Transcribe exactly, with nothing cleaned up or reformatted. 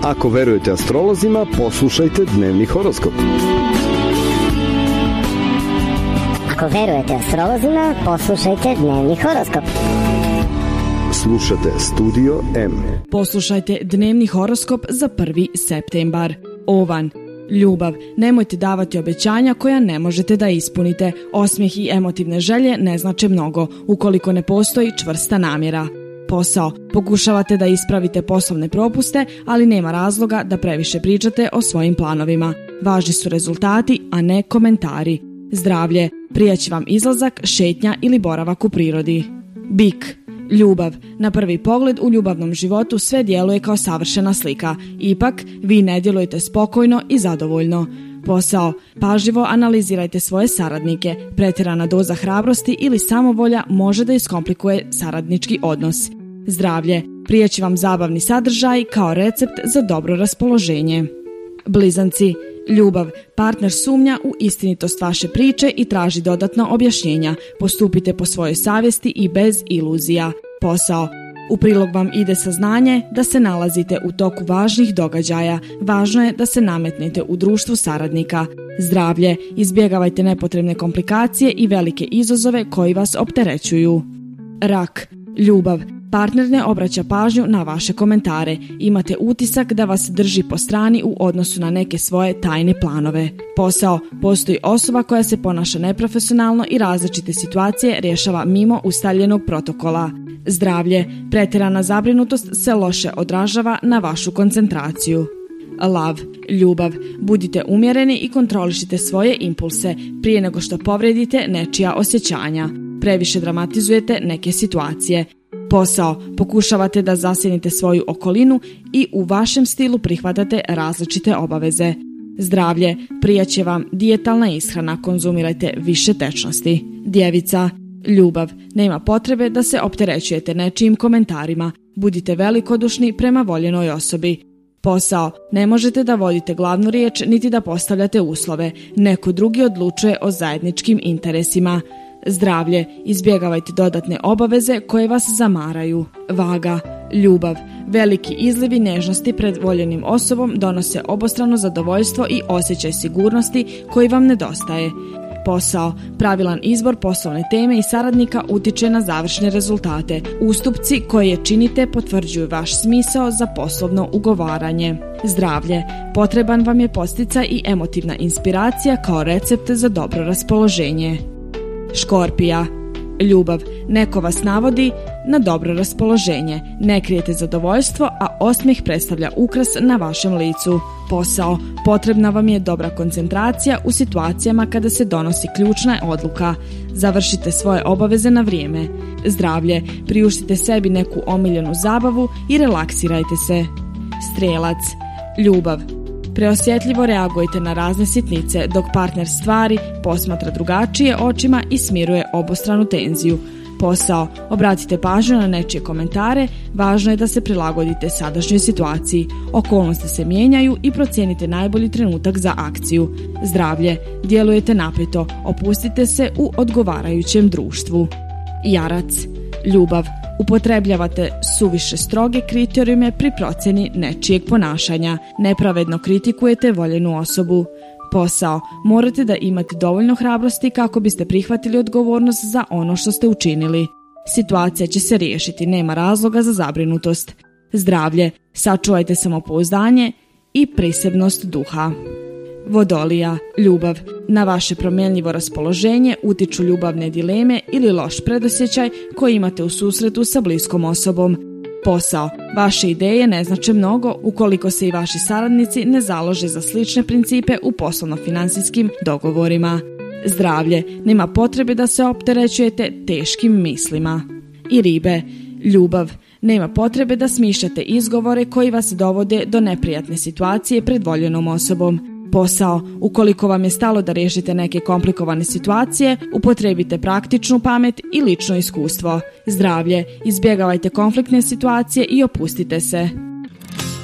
Ako verujete astrolozima, poslušajte dnevni horoskop. Ako verujete astrolozima, poslušajte dnevni horoskop. Slušate Studio M. Poslušajte dnevni horoskop za prvi septembar. Ovan. Ljubav. Nemojte davati obećanja koja ne možete da ispunite. Osmijeh i emotivne želje ne znače mnogo, ukoliko ne postoji čvrsta namjera. Posao. Pokušavate da ispravite poslovne propuste, ali nema razloga da previše pričate o svojim planovima. Važni su rezultati, a ne komentari. Zdravlje. Prijaći vam izlazak, šetnja ili boravak u prirodi. Bik. Ljubav. Na prvi pogled u ljubavnom životu sve djeluje kao savršena slika. Ipak, vi ne djelujete spokojno i zadovoljno. Posao. Pažljivo analizirajte svoje saradnike. Pretjerana doza hrabrosti ili samovolja može da iskomplikuje saradnički odnos. Zdravlje. Prijaći vam zabavni sadržaj kao recept za dobro raspoloženje. Blizanci. Ljubav. Partner sumnja u istinitost vaše priče i traži dodatno objašnjenja. Postupite po svojoj savjesti i bez iluzija. Posao. U prilog vam ide saznanje da se nalazite u toku važnih događaja. Važno je da se nametnete u društvu saradnika. Zdravlje. Izbjegavajte nepotrebne komplikacije i velike izazove koji vas opterećuju. Rak. Ljubav. Partner ne obraća pažnju na vaše komentare. Imate utisak da vas drži po strani u odnosu na neke svoje tajne planove. Posao. Postoji osoba koja se ponaša neprofesionalno i različite situacije rješava mimo ustaljenog protokola. Zdravlje. Pretjerana zabrinutost se loše odražava na vašu koncentraciju. Lav. Ljubav. Budite umjereni i kontrolišite svoje impulse prije nego što povredite nečija osjećanja. Previše dramatizujete neke situacije. Posao. Pokušavate da zasjenite svoju okolinu i u vašem stilu prihvatate različite obaveze. Zdravlje. Prijaće vam dijetalna ishrana, konzumirajte više tečnosti. Djevica. Ljubav. Nema potrebe da se opterećujete nečijim komentarima. Budite velikodušni prema voljenoj osobi. Posao. Ne možete da vodite glavnu riječ niti da postavljate uslove. Neko drugi odlučuje o zajedničkim interesima. Zdravlje. Izbjegavajte dodatne obaveze koje vas zamaraju. Vaga. Ljubav. Veliki izlivi nežnosti pred voljenim osobom donose obostrano zadovoljstvo i osjećaj sigurnosti koji vam nedostaje. Posao. Pravilan izbor poslovne teme i saradnika utiče na završne rezultate. Ustupci koje činite potvrđuju vaš smisao za poslovno ugovaranje. Zdravlje. Potreban vam je podsticaj i emotivna inspiracija kao recept za dobro raspoloženje. Škorpija. Ljubav. Neko vas navodi na dobro raspoloženje. Ne krijete zadovoljstvo, a osmijeh predstavlja ukras na vašem licu. Posao. Potrebna vam je dobra koncentracija u situacijama kada se donosi ključna odluka. Završite svoje obaveze na vrijeme. Zdravlje. Priuštite sebi neku omiljenu zabavu i relaksirajte se. Strijelac. Ljubav. Preosjetljivo reagujete na razne sitnice, dok partner stvari posmatra drugačije očima i smiruje obostranu tenziju. Posao. Obratite pažnju na nečije komentare, važno je da se prilagodite sadašnjoj situaciji. Okolnosti se mijenjaju i procijenite najbolji trenutak za akciju. Zdravlje. Djelujete napeto, opustite se u odgovarajućem društvu. Jarac. Ljubav. Upotrebljavate suviše stroge kriterijume pri procjeni nečijeg ponašanja. Nepravedno kritikujete voljenu osobu. Posao. Morate da imate dovoljno hrabrosti kako biste prihvatili odgovornost za ono što ste učinili. Situacija će se riješiti, nema razloga za zabrinutost. Zdravlje. Sačuvajte samopouzdanje i prisebnost duha. Vodolija. Ljubav. Na vaše promjenljivo raspoloženje utiču ljubavne dileme ili loš predosjećaj koji imate u susretu sa bliskom osobom. Posao. Vaše ideje ne znače mnogo ukoliko se i vaši saradnici ne založe za slične principe u poslovno-financijskim dogovorima. Zdravlje. Nema potrebe da se opterećujete teškim mislima. I ribe. Ljubav. Nema potrebe da smišljate izgovore koji vas dovode do neprijatne situacije pred voljenom osobom. Posao. Ukoliko vam je stalo da riješite neke komplikovane situacije, upotrijebite praktičnu pamet i lično iskustvo. Zdravlje. Izbjegavajte konfliktne situacije i opustite se.